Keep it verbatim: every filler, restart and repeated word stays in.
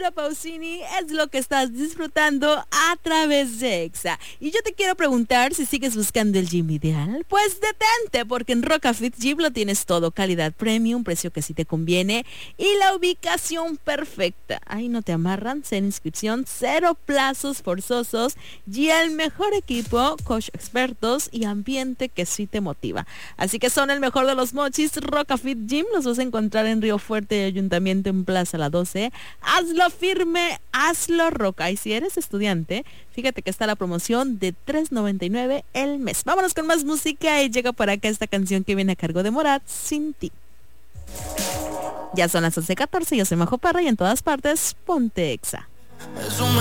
Paula Pausini es lo que estás disfrutando a través de Exa. Y yo te quiero preguntar si sigues buscando el gym ideal. Pues detente, porque en Rocafit Gym lo tienes todo. Calidad premium, precio que sí te conviene y la ubicación perfecta. Ahí no te amarran, cero inscripción, cero plazos forzosos y el mejor equipo, coach expertos y ambiente que sí te motiva. Así que son el mejor de los mochis. Rocafit Gym los vas a encontrar en Río Fuerte y Ayuntamiento en Plaza La doce. Hazlo firme, hazlo roca. Y si eres estudiante, fíjate que está la promoción de tres noventa y nueve el mes. Vámonos con más música y llega por acá esta canción que viene a cargo de Morat, Sin Ti. Ya son las once catorce, yo soy Majo Parra y en todas partes, ponte Exa.